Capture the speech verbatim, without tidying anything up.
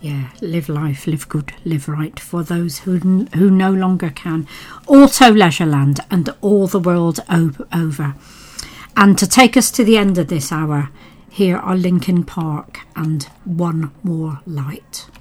Yeah, live life, live good, live right for those who who no longer can. Auto Leisureland and all the world over. And to take us to the end of this hour, here are Linkin Park and One More Light.